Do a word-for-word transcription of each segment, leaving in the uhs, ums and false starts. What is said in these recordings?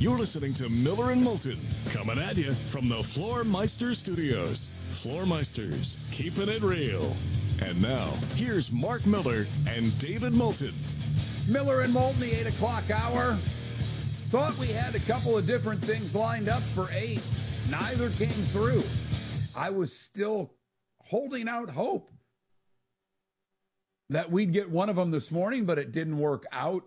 You're listening to Miller and Moulton, coming at you from the Floor Meister Studios. Floor Meisters, keeping it real. And now, here's Mark Miller and David Moulton. Miller and Moulton, the eight o'clock hour. Thought we had a couple of different things lined up for eight. Neither came through. I was still holding out hope that we'd get one of them this morning, but it didn't work out.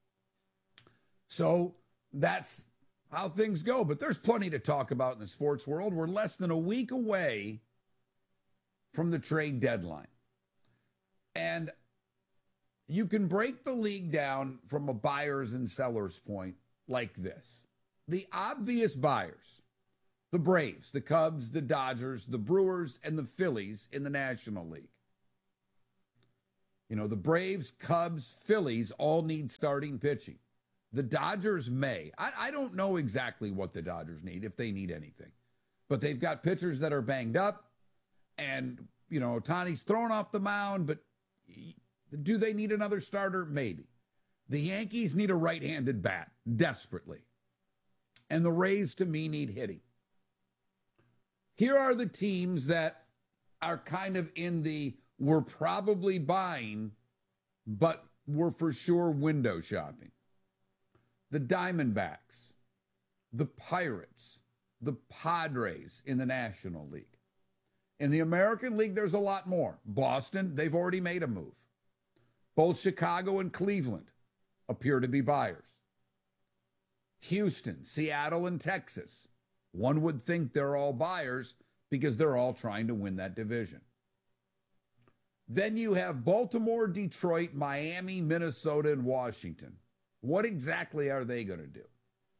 So that's how things go. But there's plenty to talk about in the sports world. We're less than a week away from the trade deadline. And you can break the league down from a buyer's and seller's point like this. The obvious buyers, the Braves, the Cubs, the Dodgers, the Brewers, and the Phillies in the National League. You know, the Braves, Cubs, Phillies all need starting pitching. The Dodgers may. I, I don't know exactly what the Dodgers need, if they need anything. But they've got pitchers that are banged up. And, you know, Ohtani's thrown off the mound. But do they need another starter? Maybe. The Yankees need a right-handed bat, desperately. And the Rays, to me, need hitting. Here are the teams that are kind of in the we're probably buying, but we're for sure window shopping. The Diamondbacks, the Pirates, the Padres in the National League. In the American League, there's a lot more. Boston, they've already made a move. Both Chicago and Cleveland appear to be buyers. Houston, Seattle, and Texas. One would think they're all buyers because they're all trying to win that division. Then you have Baltimore, Detroit, Miami, Minnesota, and Washington. What exactly are they going to do?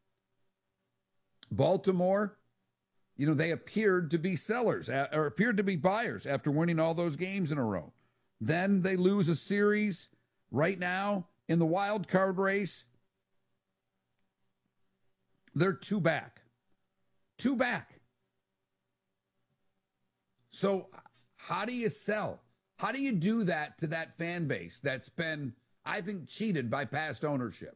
Baltimore, you know, they appeared to be sellers, or appeared to be buyers after winning all those games in a row. Then they lose a series right now in the wild card race. They're two back. Two back. So how do you sell? How do you do that to that fan base that's been, I think, cheated by past ownership?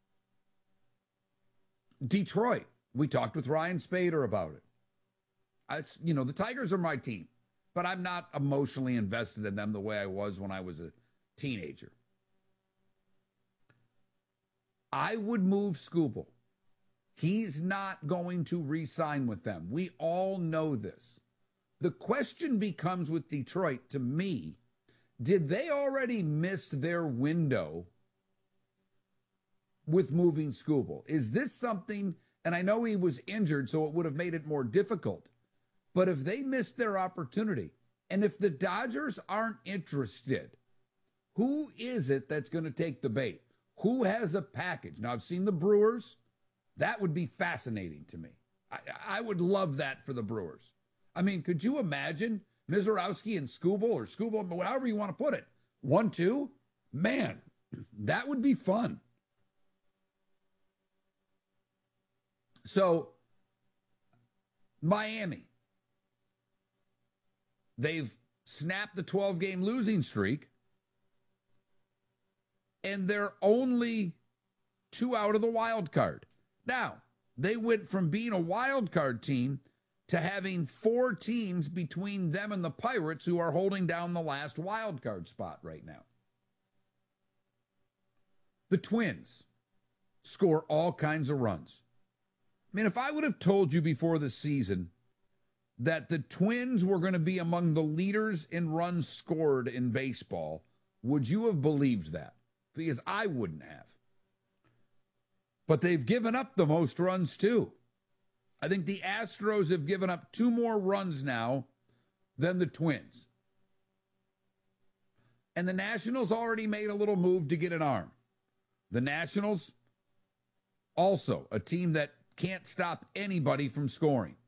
Detroit, we talked with Ryan Spader about it. It's, you know, the Tigers are my team, but I'm not emotionally invested in them the way I was when I was a teenager. I would move Skubal. He's not going to re-sign with them. We all know this. The question becomes with Detroit, to me, did they already miss their window with moving Skubal? Is this something, and I know he was injured, so it would have made it more difficult, but if they missed their opportunity, and if the Dodgers aren't interested, who is it that's going to take the bait? Who has a package? Now, I've seen the Brewers. That would be fascinating to me. I, I would love that for the Brewers. I mean, could you imagine Mizorowski and Skubal, or Skubal, however you want to put it, one, two? Man, that would be fun. So, Miami, they've snapped the twelve-game losing streak, and they're only two out of the wild card. Now, they went from being a wild card team to having four teams between them and the Pirates who are holding down the last wild card spot right now. The Twins score all kinds of runs. I mean, if I would have told you before the season that the Twins were going to be among the leaders in runs scored in baseball, would you have believed that? Because I wouldn't have. But they've given up the most runs too. I think the Astros have given up two more runs now than the Twins. And the Nationals already made a little move to get an arm. The Nationals, also a team that can't stop anybody from scoring.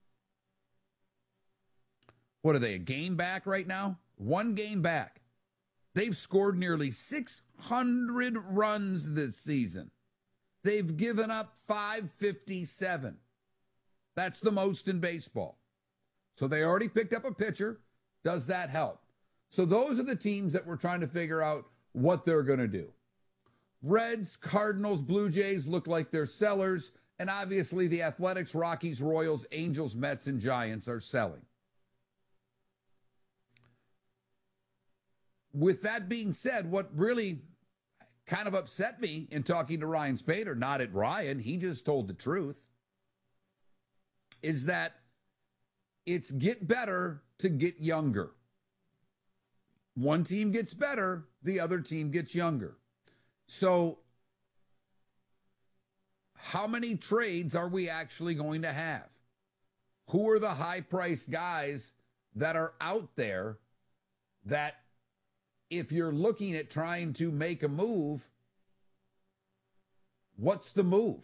What are they, a game back right now? One game back. They've scored nearly six hundred runs this season. They've given up five fifty-seven. That's the most in baseball. So they already picked up a pitcher. Does that help? So those are the teams that we're trying to figure out what they're going to do. Reds, Cardinals, Blue Jays look like they're sellers, And obviously the Athletics, Rockies, Royals, Angels, Mets, and Giants are selling. With that being said, what really kind of upset me in talking to Ryan Spader, not at Ryan, he just told the truth, is that it's get better to get younger. One team gets better, the other team gets younger. So how many trades are we actually going to have? Who are the high-priced guys that are out there that if you're looking at trying to make a move, what's the move?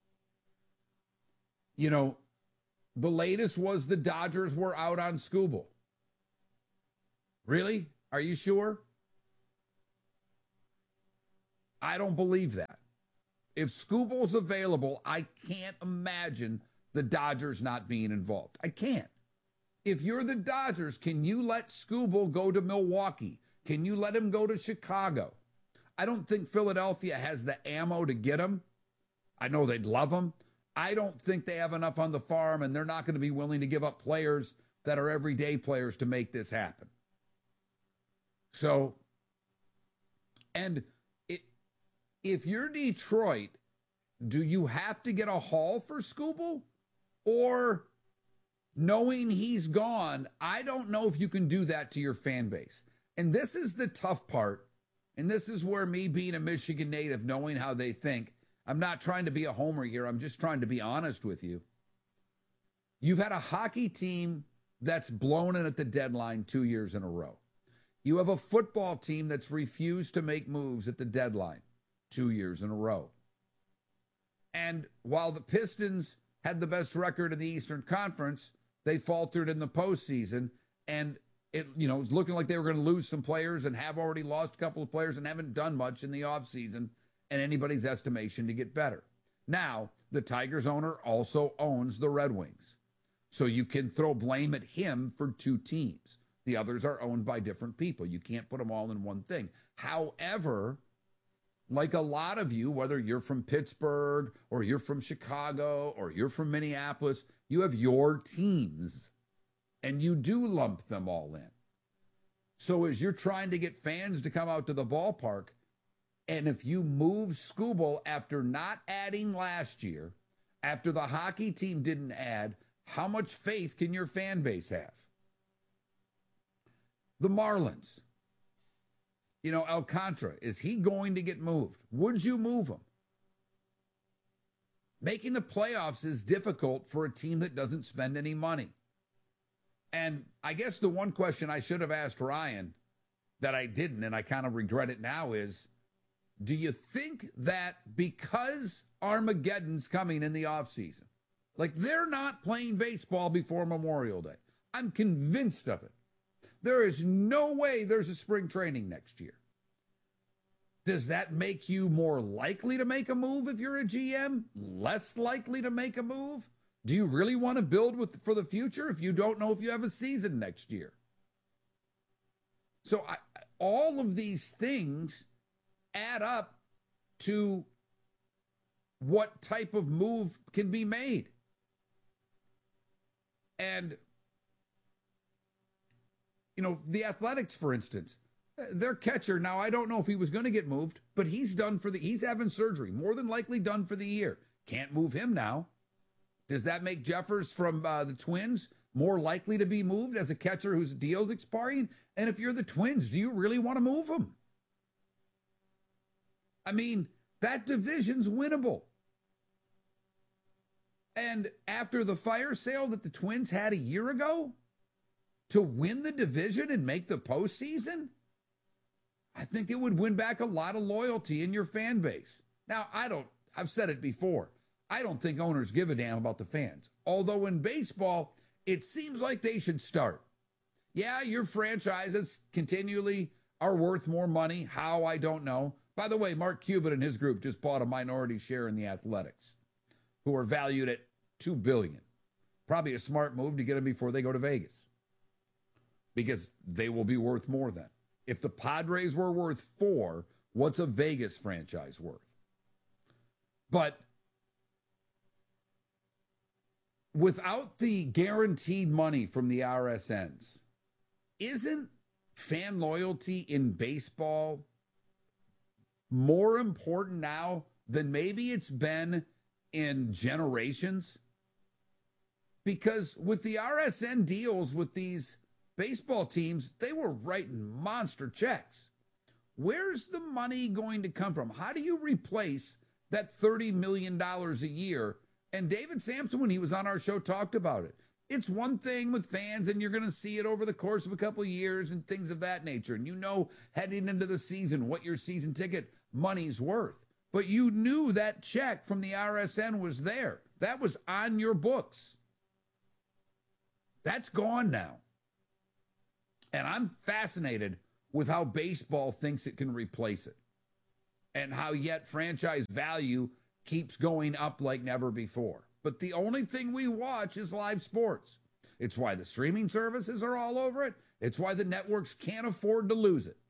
You know, the latest was the Dodgers were out on Skubal. Really? Are you sure? I don't believe that. If Skubal's available, I can't imagine the Dodgers not being involved. I can't. If you're the Dodgers, can you let Skubal go to Milwaukee? Can you let him go to Chicago? I don't think Philadelphia has the ammo to get him. I know they'd love him. I don't think they have enough on the farm, and they're not going to be willing to give up players that are everyday players to make this happen. So, and it, if you're Detroit, do you have to get a haul for Skubal? Or knowing he's gone, I don't know if you can do that to your fan base. And this is the tough part. And this is where me being a Michigan native, knowing how they think, I'm not trying to be a homer here. I'm just trying to be honest with you. You've had a hockey team that's blown it at the deadline two years in a row. You have a football team that's refused to make moves at the deadline two years in a row. And while the Pistons had the best record in the Eastern Conference, they faltered in the postseason. And it, you know, it was looking like they were going to lose some players and have already lost a couple of players and haven't done much in the offseason in anybody's estimation to get better. Now, the Tigers owner also owns the Red Wings. So you can throw blame at him for two teams. The others are owned by different people. You can't put them all in one thing. However, like a lot of you, whether you're from Pittsburgh or you're from Chicago or you're from Minneapolis, you have your teams and you do lump them all in. So as you're trying to get fans to come out to the ballpark, and if you move Skubal after not adding last year, after the hockey team didn't add, how much faith can your fan base have? The Marlins. You know, Alcantara, is he going to get moved? Would you move him? Making the playoffs is difficult for a team that doesn't spend any money. And I guess the one question I should have asked Ryan that I didn't, and I kind of regret it now, is do you think that because Armageddon's coming in the offseason, like they're not playing baseball before Memorial Day? I'm convinced of it. There is no way there's a spring training next year. Does that make you more likely to make a move if you're a G M? Less likely to make a move? Do you really want to build with for the future if you don't know if you have a season next year? So I, all of these things add up to what type of move can be made. And, you know, the Athletics, for instance, their catcher, now I don't know if he was going to get moved, but he's done for the, he's having surgery, more than likely done for the year. Can't move him now. Does that make Jeffers from uh, the Twins more likely to be moved as a catcher whose deal's expiring? And if you're the Twins, do you really want to move him? I mean, that division's winnable. And after the fire sale that the Twins had a year ago, to win the division and make the postseason, I think it would win back a lot of loyalty in your fan base. Now, I don't, I've said it before, I don't think owners give a damn about the fans. Although in baseball, it seems like they should start. Yeah, your franchises continually are worth more money. How, I don't know. By the way, Mark Cuban and his group just bought a minority share in the Athletics, who are valued at two billion dollars. Probably a smart move to get them before they go to Vegas, because they will be worth more then. If the Padres were worth four, what's a Vegas franchise worth? But without the guaranteed money from the R S Ns, isn't fan loyalty in baseball more important now than maybe it's been in generations? Because with the R S N deals with these baseball teams, they were writing monster checks. Where's the money going to come from? How do you replace that thirty million dollars a year? And David Sampson, when he was on our show, talked about it. It's one thing with fans, and you're going to see it over the course of a couple of years and things of that nature. And you know, heading into the season, what your season ticket money's worth. But you knew that check from the R S N was there. That was on your books. That's gone now. And I'm fascinated with how baseball thinks it can replace it, and how yet franchise value keeps going up like never before. But the only thing we watch is live sports. It's why the streaming services are all over it. It's why the networks can't afford to lose it.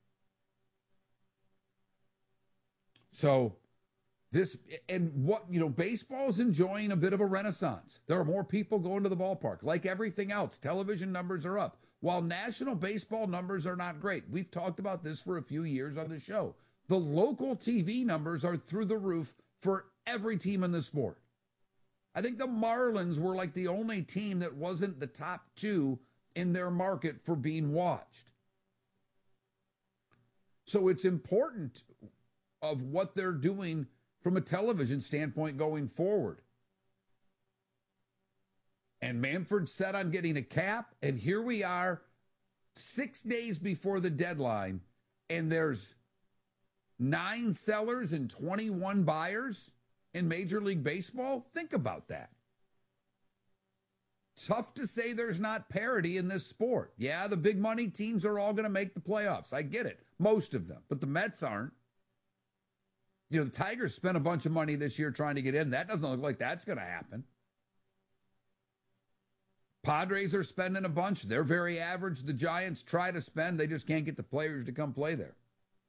So this, and what, you know, baseball is enjoying a bit of a renaissance. There are more people going to the ballpark. Like everything else, television numbers are up, while national baseball numbers are not great. We've talked about this for a few years on the show. The local T V numbers are through the roof for every team in the sport. I think the Marlins were like the only team that wasn't the top two in their market for being watched. So it's important of what they're doing from a television standpoint going forward. And Manfred's set on getting a cap, and here we are six days before the deadline, and there's nine sellers and twenty-one buyers in Major League Baseball. Think about that. Tough to say there's not parity in this sport. Yeah, the big money teams are all going to make the playoffs. I get it. Most of them. But the Mets aren't. You know, the Tigers spent a bunch of money this year trying to get in. That doesn't look like that's going to happen. Padres are spending a bunch. They're very average. The Giants try to spend. They just can't get the players to come play there.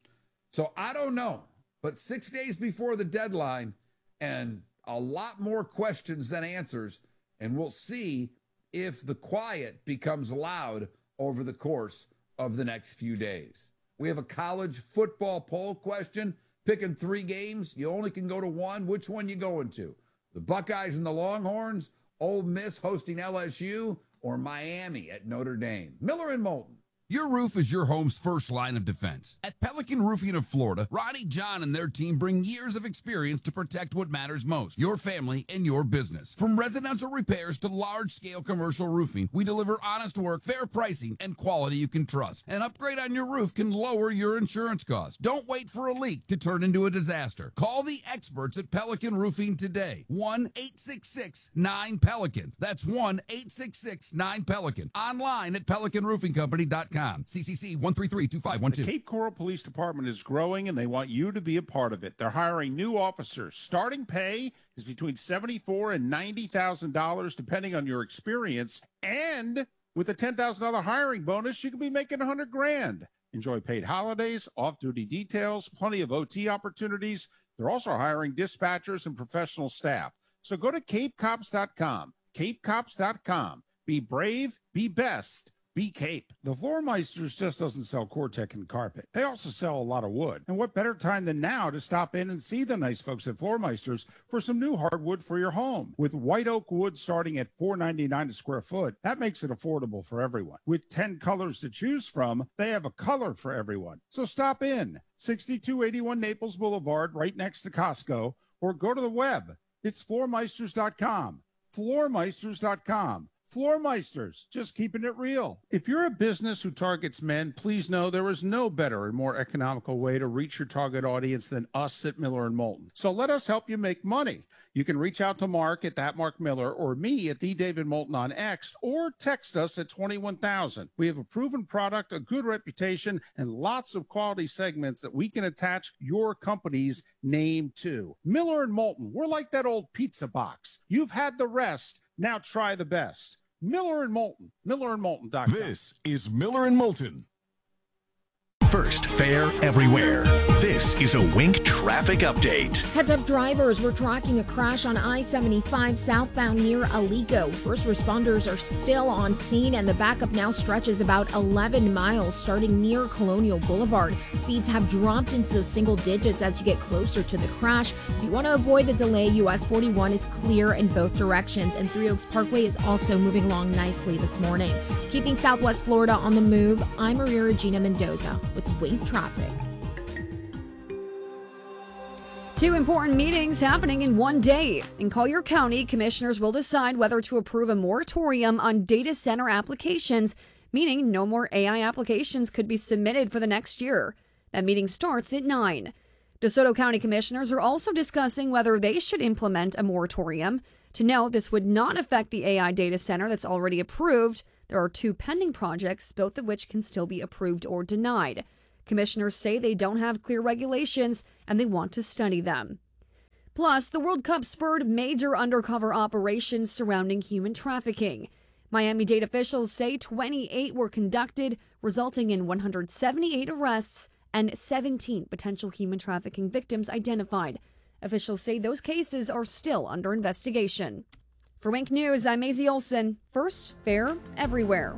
So I don't know. But six days before the deadline, and a lot more questions than answers, and we'll see if the quiet becomes loud over the course of the next few days. We have a college football poll question. Picking three games, you only can go to one. Which one you going to? The Buckeyes and the Longhorns, Ole Miss hosting L S U, or Miami at Notre Dame? Miller and Moulton. Your roof is your home's first line of defense. At Pelican Roofing of Florida, Ronnie John and their team bring years of experience to protect what matters most, your family and your business. From residential repairs to large-scale commercial roofing, we deliver honest work, fair pricing, and quality you can trust. An upgrade on your roof can lower your insurance costs. Don't wait for a leak to turn into a disaster. Call the experts at Pelican Roofing today. one eight six six nine Pelican. That's one eight six six nine Pelican. Online at pelican roofing company dot com. C C C one three three two five one two. The Cape Coral Police Department is growing, and they want you to be a part of it. They're hiring new officers. Starting pay is between seventy-four thousand dollars and ninety thousand dollars, depending on your experience. And with a ten thousand dollars hiring bonus, you could be making one hundred grand. Enjoy paid holidays, off-duty details, plenty of O T opportunities. They're also hiring dispatchers and professional staff. So go to cape cops dot com. cape cops dot com. Be brave, be best. Be Cape. The Floormeisters just doesn't sell Cortec and carpet. They also sell a lot of wood. And what better time than now to stop in and see the nice folks at Floormeisters for some new hardwood for your home. With white oak wood starting at four ninety-nine a square foot, that makes it affordable for everyone. With ten colors to choose from, they have a color for everyone. So stop in. sixty-two eighty-one Naples Boulevard, right next to Costco, or go to the web. It's floormeisters dot com. floormeisters dot com. Floormeisters, just keeping it real. If you're a business who targets men, please know there is no better and more economical way to reach your target audience than us at Miller and Moulton. So let us help you make money. You can reach out to Mark at that Mark Miller or me at the David Moulton on X, or text us at twenty-one thousand. We have a proven product, a good reputation, and lots of quality segments that we can attach your company's name to. Miller and Moulton, we're like that old pizza box. You've had the rest. Now try the best. Miller and Moulton. Miller and Moulton dot com. This is Miller and Moulton. First, fair everywhere. This is a Wink traffic update. Heads up drivers, we're tracking a crash on I seventy-five southbound near Alico. First responders are still on scene and the backup now stretches about eleven miles starting near Colonial Boulevard. Speeds have dropped into the single digits as you get closer to the crash. If you want to avoid the delay, U S forty-one is clear in both directions and Three Oaks Parkway is also moving along nicely this morning. Keeping Southwest Florida on the move, I'm Maria Regina Mendoza with Wink Traffic. Two important meetings happening in one day. In Collier County, commissioners will decide whether to approve a moratorium on data center applications, meaning no more A I applications could be submitted for the next year. That meeting starts at nine. DeSoto County commissioners are also discussing whether they should implement a moratorium. To note, this would not affect the A I data center that's already approved. There are two pending projects, both of which can still be approved or denied. Commissioners say they don't have clear regulations and they want to study them. Plus, the World Cup spurred major undercover operations surrounding human trafficking. Miami-Dade officials say twenty-eight were conducted, resulting in one hundred seventy-eight arrests and seventeen potential human trafficking victims identified. Officials say those cases are still under investigation. For Wink News, I'm Maisie Olson. First, fair everywhere.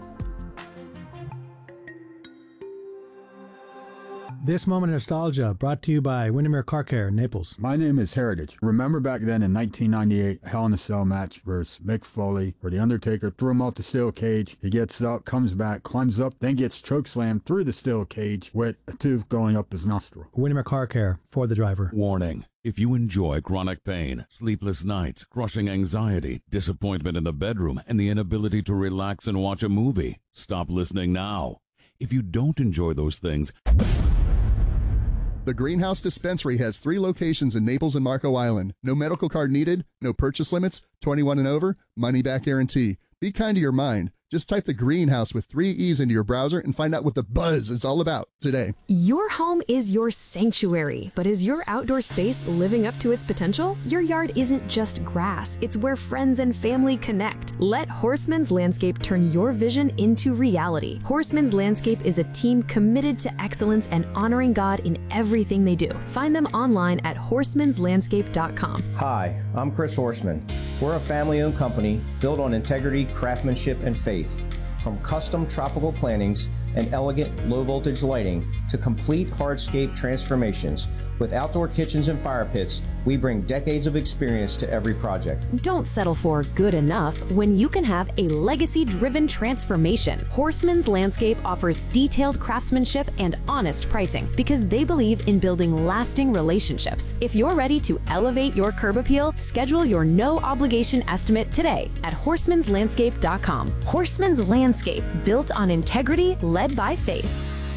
This moment of nostalgia brought to you by Windermere Car Care in Naples. My name is Heritage. Remember back then in nineteen ninety-eight, Hell in a Cell match versus Mick Foley, where The Undertaker threw him out the steel cage. He gets up, comes back, climbs up, then gets chokeslammed through the steel cage with a tooth going up his nostril. Windermere Car Care for the driver. Warning. If you enjoy chronic pain, sleepless nights, crushing anxiety, disappointment in the bedroom, and the inability to relax and watch a movie, stop listening now. If you don't enjoy those things... The Greenhouse Dispensary has three locations in Naples and Marco Island. No medical card needed, no purchase limits, twenty-one and over, money back guarantee. Be kind to your mind. Just type the Greenhouse with three E's into your browser and find out what the buzz is all about today. Your home is your sanctuary, but is your outdoor space living up to its potential? Your yard isn't just grass, it's where friends and family connect. Let Horseman's Landscape turn your vision into reality. Horseman's Landscape is a team committed to excellence and honoring God in everything they do. Find them online at horsemans landscape dot com. Hi, I'm Chris Horseman. We're a family-owned company built on integrity, craftsmanship, and faith. From custom tropical plantings and elegant low-voltage lighting to complete hardscape transformations. With outdoor kitchens and fire pits, we bring decades of experience to every project. Don't settle for good enough when you can have a legacy-driven transformation. Horseman's Landscape offers detailed craftsmanship and honest pricing because they believe in building lasting relationships. If you're ready to elevate your curb appeal, schedule your no-obligation estimate today at horsemans landscape dot com. Horseman's Landscape, built on integrity, led by faith.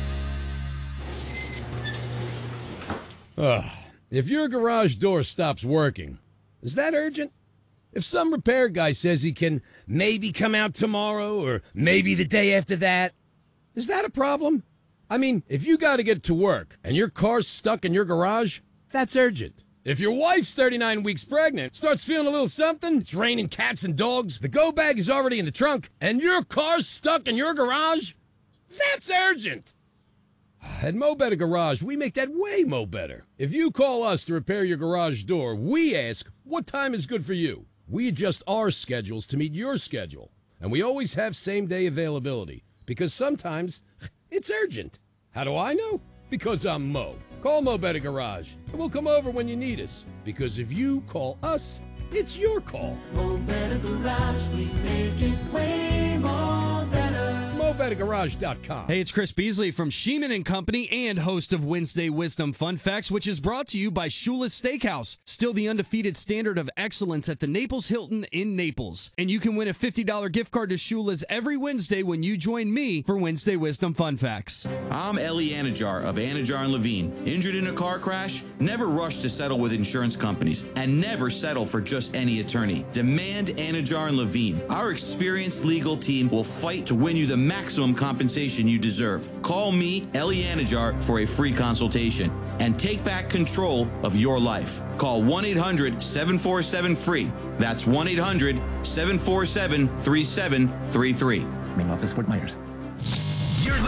Ugh. If your garage door stops working, is that urgent? If some repair guy says he can maybe come out tomorrow or maybe the day after that, is that a problem? I mean, if you got to get to work and your car's stuck in your garage, that's urgent. If your wife's thirty-nine weeks pregnant, starts feeling a little something, it's raining cats and dogs, the go bag is already in the trunk, and your car's stuck in your garage, that's urgent. At Mo Better Garage, we make that way mo better. If you call us to repair your garage door, we ask, what time is good for you? We adjust our schedules to meet your schedule. And we always have same-day availability, because sometimes it's urgent. How do I know? Because I'm Mo. Call Mo Better Garage, and we'll come over when you need us. Because if you call us, it's your call. Mo Better Garage, we make it way more better. mo better garage dot com. Hey, it's Chris Beasley from Sheeman and Company and host of Wednesday Wisdom Fun Facts, which is brought to you by Shula's Steakhouse, still the undefeated standard of excellence at the Naples Hilton in Naples. And you can win a fifty dollars gift card to Shula's every Wednesday when you join me for Wednesday Wisdom Fun Facts. I'm Ellie Anajar of Anajar and Levine. Injured in a car crash? Never rush to settle with insurance companies and never settle for just any attorney. Demand Anajar and Levine. Our experienced legal team will fight to win you the maximum compensation you deserve. Call me, Ellie Anajar, for a free consultation and take back control of your life. Call one eight hundred seven four seven free. That's one eight hundred seven four seven three seven three three. Main office, Fort Myers. You're listening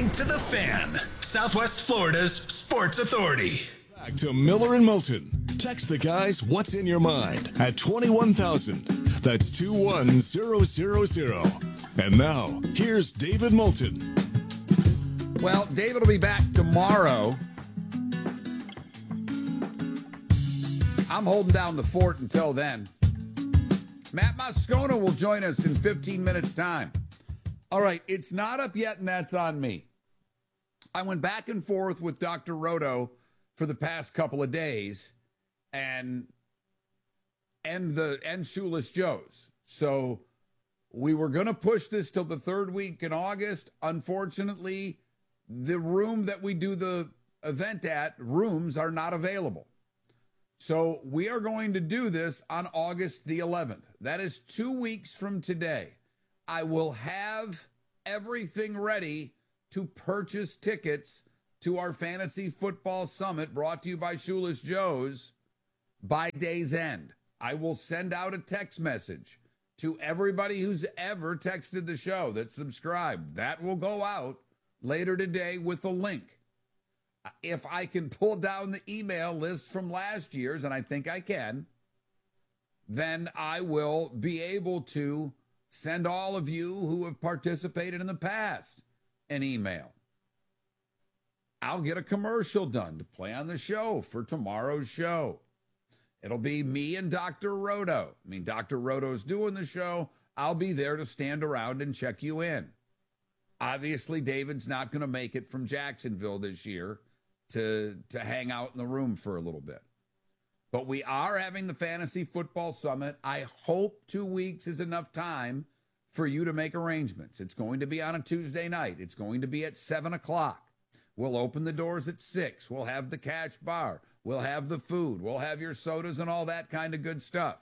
to The Fan, Southwest Florida's sports authority. Back to Miller and Moulton. Text the guys what's in your mind at twenty-one thousand. That's two one zero zero zero. And now, here's David Moulton. Well, David will be back tomorrow. I'm holding down the fort until then. Matt Moscona will join us in fifteen minutes' time. All right, it's not up yet, and that's on me. I went back and forth with Doctor Roto for the past couple of days, and and the and Shoeless Joe's. So we were going to push this till the third week in August. Unfortunately, the room that we do the event at, rooms are not available. So we are going to do this on August the eleventh. That is two weeks from today. I will have everything ready to purchase tickets to our Fantasy Football Summit brought to you by Shoeless Joe's by day's end. I will send out a text message to everybody who's ever texted the show that's subscribed. That will go out later today with a link. If I can pull down the email list from last year's, and I think I can, then I will be able to send all of you who have participated in the past an email. I'll get a commercial done to play on the show for tomorrow's show. It'll be me and Doctor Roto. I mean, Doctor Roto's doing the show. I'll be there to stand around and check you in. Obviously, David's not going to make it from Jacksonville this year to, to hang out in the room for a little bit. But we are having the Fantasy Football Summit. I hope two weeks is enough time for you to make arrangements. It's going to be on a Tuesday night. It's going to be at seven o'clock. We'll open the doors at six. We'll have the cash bar. We'll have the food. We'll have your sodas and all that kind of good stuff.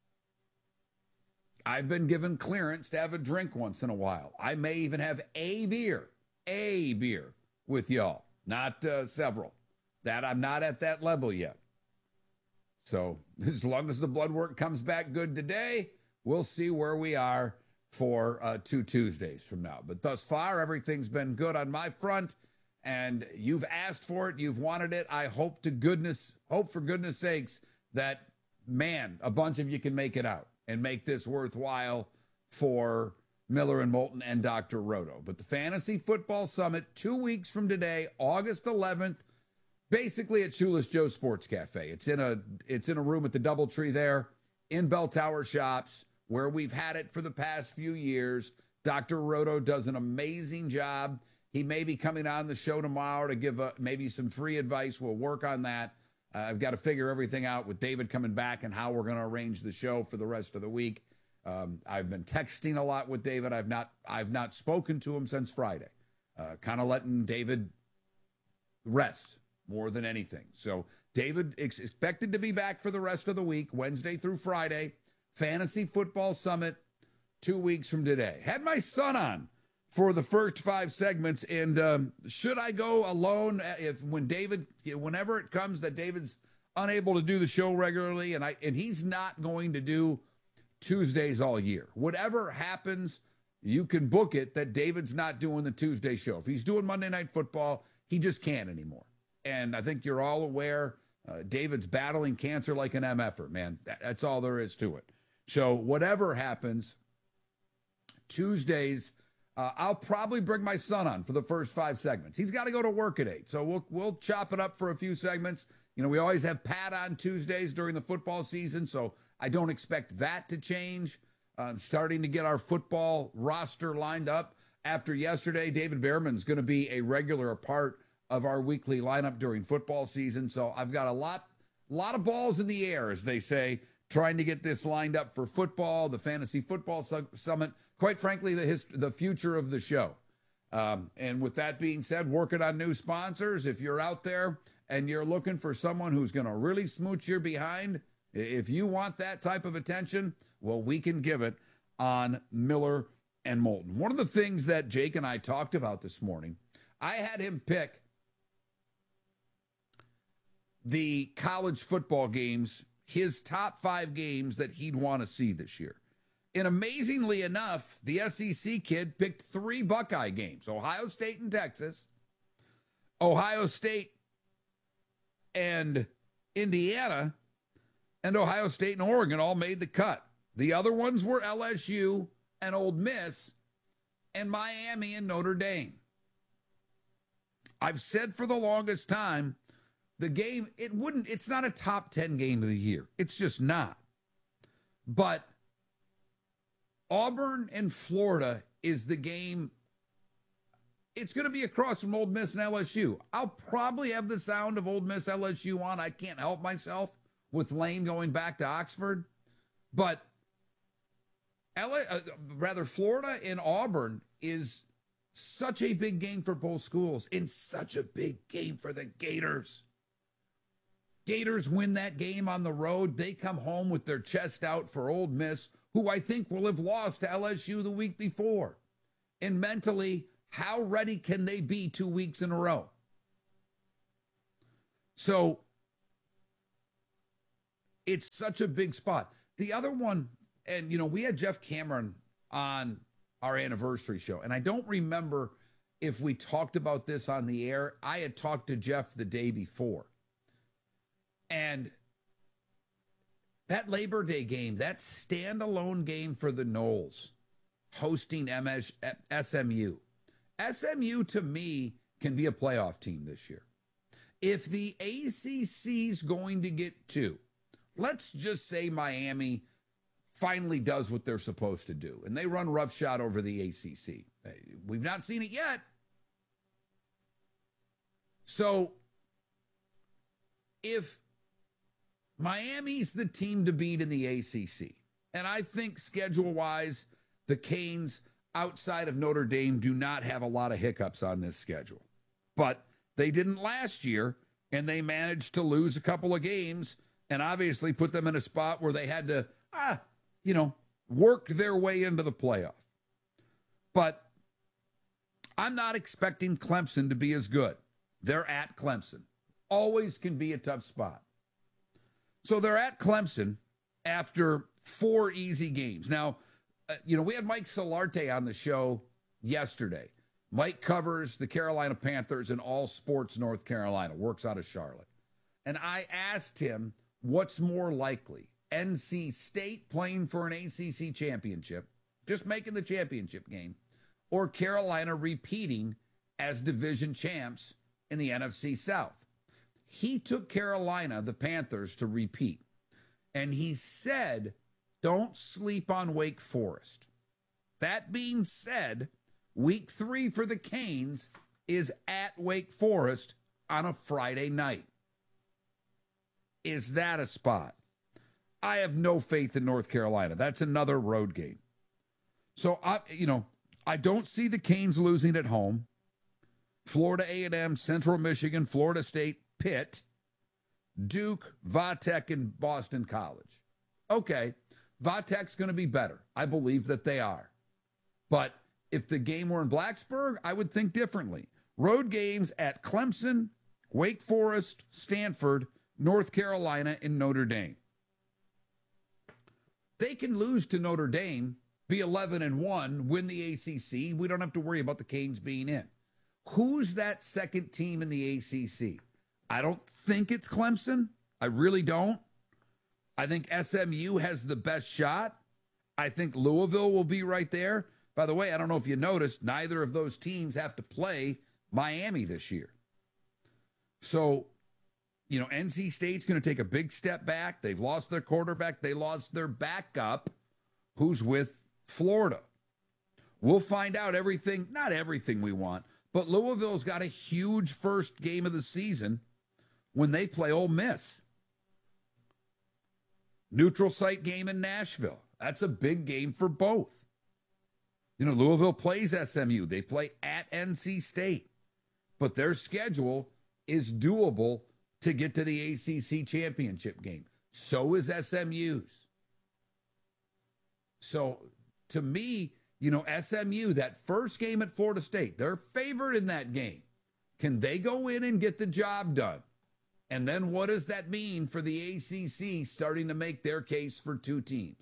I've been given clearance to have a drink once in a while. I may even have a beer, a beer with y'all, not uh, several. That I'm not at that level yet. So as long as the blood work comes back good today, we'll see where we are for uh, two Tuesdays from now. But thus far, everything's been good on my front, and you've asked for it. You've wanted it. I hope to goodness, hope for goodness sakes that, man, a bunch of you can make it out and make this worthwhile for Miller and Moulton and Doctor Roto. But the Fantasy Football Summit, two weeks from today, August eleventh, basically at Shoeless Joe Sports Cafe. It's in a it's in a room at the Doubletree there in Bell Tower Shops, where we've had it for the past few years. Doctor Roto does an amazing job. He may be coming on the show tomorrow to give a, maybe some free advice. We'll work on that. Uh, I've got to figure everything out with David coming back and how we're going to arrange the show for the rest of the week. Um, I've been texting a lot with David. I've not I've not spoken to him since Friday. Uh, kind of letting David rest more than anything. So David is expected to be back for the rest of the week, Wednesday through Friday. Fantasy Football Summit, two weeks from today. Had my son on for the first five segments, and um, should I go alone if when David, whenever it comes that David's unable to do the show regularly, and I and he's not going to do Tuesdays all year. Whatever happens, you can book it that David's not doing the Tuesday show. If he's doing Monday Night Football, he just can't anymore. And I think you're all aware, uh, David's battling cancer like an M F-er, man. That, that's all there is to it. So whatever happens, Tuesdays, uh, I'll probably bring my son on for the first five segments. He's got to go to work at eight, so we'll we'll chop it up for a few segments. You know, we always have Pat on Tuesdays during the football season, so I don't expect that to change. Uh, starting to get our football roster lined up. After yesterday, David Behrman's going to be a regular part of our weekly lineup during football season. So I've got a lot, lot of balls in the air, as they say, trying to get this lined up for football, the Fantasy Football Su- Summit, quite frankly, the hist- the future of the show. Um, and with that being said, working on new sponsors. If you're out there and you're looking for someone who's going to really smooch your behind, if you want that type of attention, well, we can give it on Miller and Moulton. One of the things that Jake and I talked about this morning, I had him pick the college football games, his top five games that he'd want to see this year. And amazingly enough, the S E C kid picked three Buckeye games: Ohio State and Texas, Ohio State and Indiana, and Ohio State and Oregon all made the cut. The other ones were L S U and Ole Miss and Miami and Notre Dame. I've said for the longest time, the game, it wouldn't, it's not a top ten game of the year. It's just not. But Auburn and Florida is the game. It's going to be across from Ole Miss and L S U. I'll probably have the sound of Ole Miss L S U on. I can't help myself with Lane going back to Oxford. But L A, uh, rather, Florida and Auburn is such a big game for both schools and such a big game for the Gators. Gators win that game on the road. They come home with their chest out for Ole Miss, who I think will have lost to L S U the week before. And mentally, how ready can they be two weeks in a row? So it's such a big spot. The other one, and, you know, we had Jeff Cameron on our anniversary show, and I don't remember if we talked about this on the air. I had talked to Jeff the day before. And that Labor Day game, that standalone game for the Noles, hosting M S, S M U. S M U, to me, can be a playoff team this year. If the A C C's going to get two, let's just say Miami finally does what they're supposed to do, and they run roughshod over the A C C. We've not seen it yet. So if Miami's the team to beat in the A C C, and I think schedule-wise, the Canes outside of Notre Dame do not have a lot of hiccups on this schedule. But they didn't last year, and they managed to lose a couple of games and obviously put them in a spot where they had to, ah, you know, work their way into the playoff. But I'm not expecting Clemson to be as good. They're at Clemson. Always can be a tough spot. So they're at Clemson after four easy games. Now, uh, you know, we had Mike Solarte on the show yesterday. Mike covers the Carolina Panthers in All Sports North Carolina, works out of Charlotte. And I asked him, what's more likely, N C State playing for an A C C championship, just making the championship game, or Carolina repeating as division champs in the N F C South? He took Carolina, the Panthers, to repeat. And he said, don't sleep on Wake Forest. That being said, week three for the Canes is at Wake Forest on a Friday night. Is that a spot? I have no faith in North Carolina. That's another road game. So, I, you know, I don't see the Canes losing at home. Florida A and M, Central Michigan, Florida State, Pitt, Duke, Vatech, and Boston College. Okay, Vatech's going to be better. I believe that they are. But if the game were in Blacksburg, I would think differently. Road games at Clemson, Wake Forest, Stanford, North Carolina, and Notre Dame. They can lose to Notre Dame, be eleven and one, win the A C C. We don't have to worry about the Canes being in. Who's that second team in the A C C? I don't think it's Clemson. I really don't. I think S M U has the best shot. I think Louisville will be right there. By the way, I don't know if you noticed, neither of those teams have to play Miami this year. So, you know, N C State's going to take a big step back. They've lost their quarterback. They lost their backup, who's with Florida. We'll find out everything, not everything we want, but Louisville's got a huge first game of the season when they play Ole Miss. Neutral site game in Nashville. That's a big game for both. You know, Louisville plays S M U. They play at N C State. But their schedule is doable to get to the A C C championship game. So is S M U's. So, to me, you know, S M U, that first game at Florida State, they're favored in that game. Can they go in and get the job done? And then what does that mean for the A C C starting to make their case for two teams?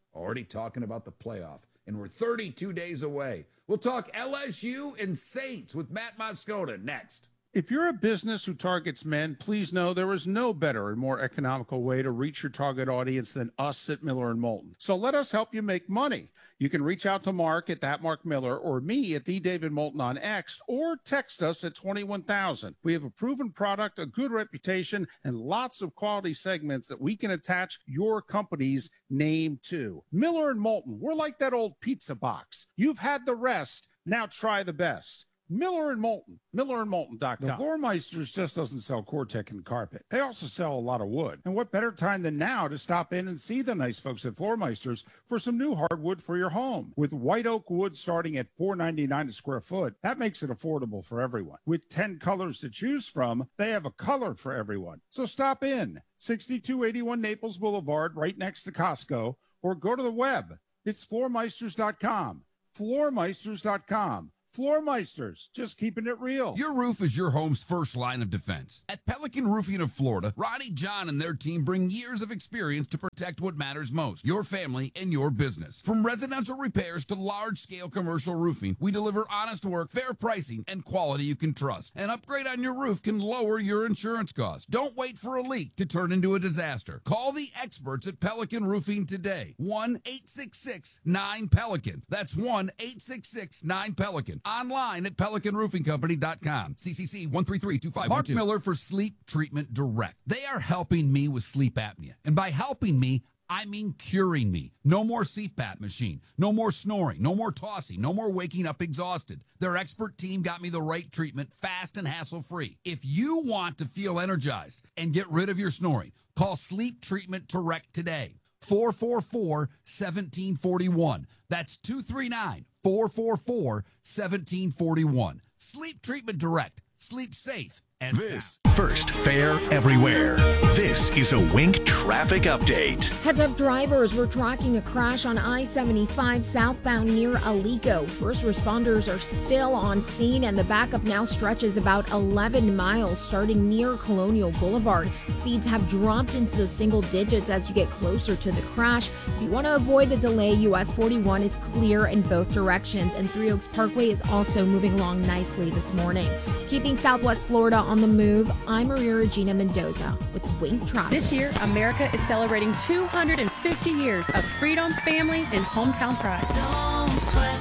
Already talking about the playoff, and we're thirty-two days away. We'll talk L S U and Saints with Matt Moscota next. If you're a business who targets men, please know there is no better and more economical way to reach your target audience than us at Miller and Moulton. So let us help you make money. You can reach out to Mark at that Mark Miller or me at the David Moulton on X, or text us at twenty-one thousand. We have a proven product, a good reputation, and lots of quality segments that we can attach your company's name to. Miller and Moulton, we're like that old pizza box. You've had the rest, now try the best. Miller and Moulton, miller and moulton dot com. The Floormeisters just doesn't sell Cortec and carpet. They also sell a lot of wood. And what better time than now to stop in and see the nice folks at Floormeisters for some new hardwood for your home. With white oak wood starting at four ninety-nine a square foot, that makes it affordable for everyone. With ten colors to choose from, they have a color for everyone. So stop in, sixty-two eighty-one Naples Boulevard, right next to Costco, or go to the web. It's floormeisters dot com. floormeisters dot com. Floormeisters, just keeping it real. Your roof is your home's first line of defense. At Pelican Roofing of Florida, Ronnie John and their team bring years of experience to protect what matters most, your family and your business. From residential repairs to large-scale commercial roofing, we deliver honest work, fair pricing, and quality you can trust. An upgrade on your roof can lower your insurance costs. Don't wait for a leak to turn into a disaster. Call the experts at Pelican Roofing today. one eight six six nine Pelican. That's one eight six six nine Pelican. Online at pelican roofing company dot com. C C C one three three two five one two. Mark Miller for Sleep Treatment Direct. They are helping me with sleep apnea. And by helping me, I mean curing me. No more C PAP machine. No more snoring. No more tossing. No more waking up exhausted. Their expert team got me the right treatment fast and hassle-free. If you want to feel energized and get rid of your snoring, call Sleep Treatment Direct today. four four four, one seven four one. That's two three nine, four four four, one seven four one. Sleep Treatment Direct. Sleep safe and This first fair everywhere. This is a Wink traffic update. Heads up, drivers, we're tracking a crash on I seventy-five southbound near Alico. First responders are still on scene, and the backup now stretches about eleven miles starting near Colonial Boulevard. Speeds have dropped into the single digits as you get closer to the crash. If you want to avoid the delay, U S forty-one is clear in both directions, and Three Oaks Parkway is also moving along nicely this morning. Keeping Southwest Florida on the move, I'm Maria Regina Mendoza with Wink Traffic. This year, America is celebrating two hundred fifty years of freedom, family, and hometown pride. Don't sweat.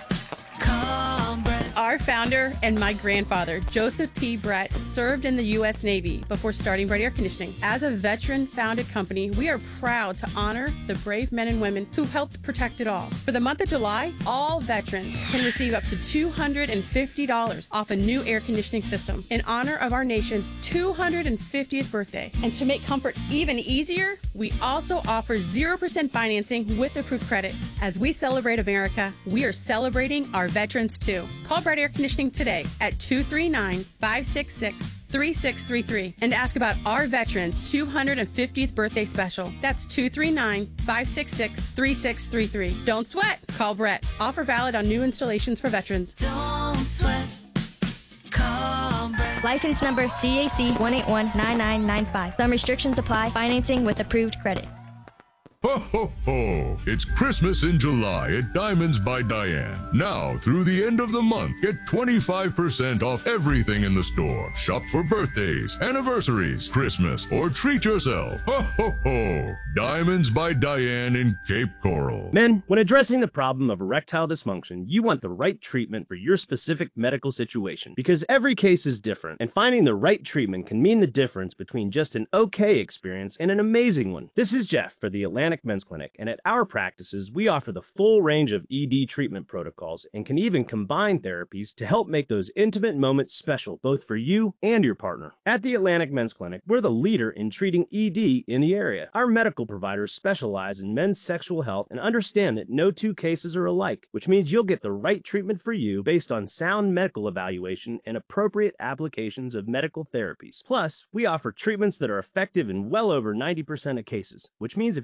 Our founder and my grandfather, Joseph P. Brett, served in the U S Navy before starting Brett Air Conditioning. As a veteran-founded company, we are proud to honor the brave men and women who helped protect it all. For the month of July, all veterans can receive up to two hundred fifty dollars off a new air conditioning system in honor of our nation's two hundred fiftieth birthday. And to make comfort even easier, we also offer zero percent financing with approved credit. As we celebrate America, we are celebrating our veterans too. Call Brett Air Conditioning today at two three nine, five six six, three six three three and ask about our veterans' two hundred fiftieth birthday special. That's two three nine, five six six, three six three three. Don't sweat. Call Brett. Offer valid on new installations for veterans. Don't sweat. Call Brett. License number C A C one eight one nine nine nine five. Some restrictions apply. Financing with approved credit. Ho, ho, ho! It's Christmas in July at Diamonds by Diane. Now, through the end of the month, get twenty-five percent off everything in the store. Shop for birthdays, anniversaries, Christmas, or treat yourself. Ho, ho, ho! Diamonds by Diane in Cape Coral. Men, when addressing the problem of erectile dysfunction, you want the right treatment for your specific medical situation, because every case is different, and finding the right treatment can mean the difference between just an okay experience and an amazing one. This is Jeff for the Atlantic Men's Clinic, and at our practices, we offer the full range of E D treatment protocols and can even combine therapies to help make those intimate moments special, both for you and your partner. At the Atlantic Men's Clinic, we're the leader in treating E D in the area. Our medical providers specialize in men's sexual health and understand that no two cases are alike, which means you'll get the right treatment for you based on sound medical evaluation and appropriate applications of medical therapies. Plus, we offer treatments that are effective in well over ninety percent of cases, which means if you're like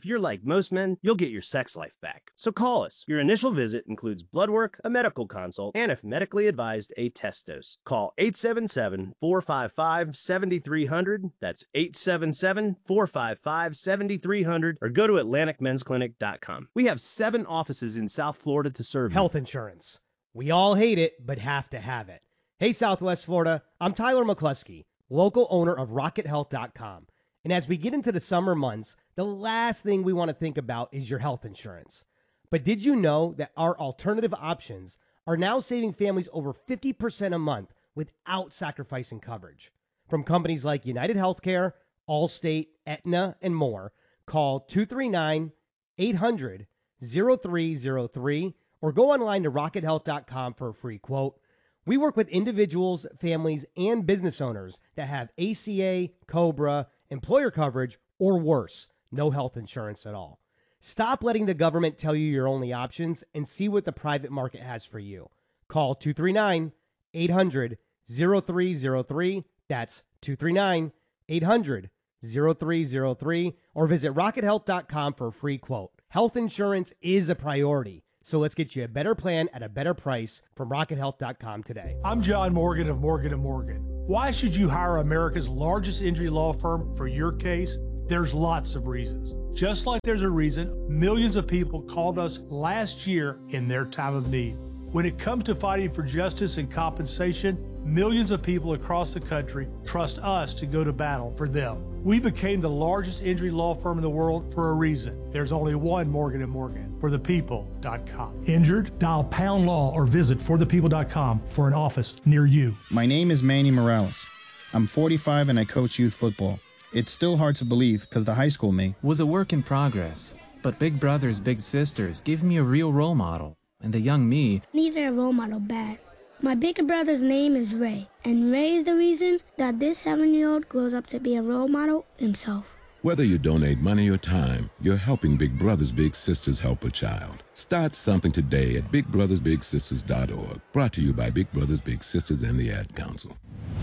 most men, you'll get your sex life back. So call us. Your initial visit includes blood work, a medical consult, and if medically advised, a test dose. Call eight seven seven, four five five, seven three zero zero. That's eight seven seven, four five five, seven three zero zero, or go to atlantic men's clinic dot com. We have seven offices in South Florida to serve you. Health insurance. We all hate it, but have to have it. Hey, Southwest Florida, I'm Tyler McCluskey, local owner of rocket health dot com. And as we get into the summer months, the last thing we want to think about is your health insurance. But did you know that our alternative options are now saving families over fifty percent a month without sacrificing coverage? From companies like United Healthcare, Allstate, Aetna, and more, call two three nine, eight hundred, oh three oh three or go online to rocket health dot com for a free quote. We work with individuals, families, and business owners that have A C A, COBRA, employer coverage, or worse, no health insurance at all. Stop letting the government tell you your only options and see what the private market has for you. Call two three nine, eight hundred, oh three oh three. That's two three nine, eight hundred, oh three oh three, or visit rocket health dot com for a free quote. Health insurance is a priority, so let's get you a better plan at a better price from rocket health dot com today. I'm John Morgan of Morgan and Morgan. Why should you hire America's largest injury law firm for your case? There's lots of reasons. Just like there's a reason millions of people called us last year in their time of need. When it comes to fighting for justice and compensation, millions of people across the country trust us to go to battle for them. We became the largest injury law firm in the world for a reason. There's only one Morgan and Morgan, for the people dot com. Injured? Dial pound law or visit for the people dot com for an office near you. My name is Manny Morales. I'm forty-five and I coach youth football. It's still hard to believe because the high school me was a work in progress, but Big Brothers Big Sisters gave me a real role model, and the young me needed a role model bad. My bigger brother's name is Ray, and Ray is the reason that this seven-year-old grows up to be a role model himself. Whether you donate money or time, you're helping Big Brothers Big Sisters help a child. Start something today at big brothers big sisters dot org. Brought to you by Big Brothers Big Sisters and the Ad Council.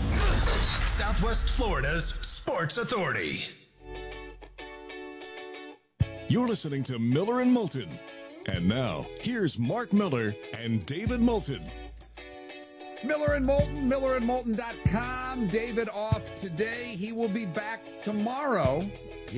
Southwest Florida's Sports Authority. You're listening to Miller and Moulton. And now, here's Mark Miller and David Moulton. Miller and Moulton, miller and moulton dot com. David off today. He will be back tomorrow.